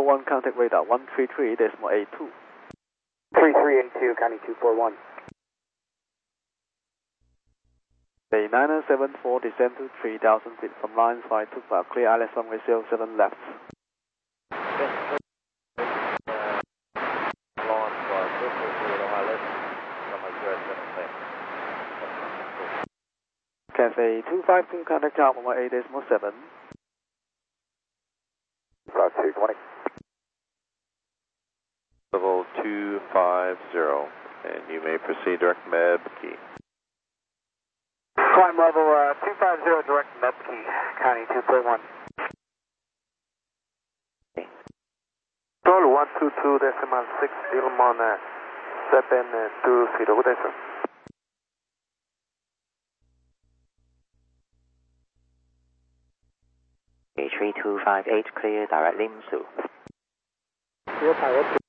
241, contact radar 133.82. 3382, county 241. Bay 974, descend to 3,000 feet from line 525, clear ILS runway 07 left. Cathay 252, contact tower 18.7. 5220. Level 250, and you may proceed direct med key. Climb level 250, direct med key, county 241. Sol 122.6, Dilmon 720, good day, sir. A3258, clear direct Lim Su. Clear pilot.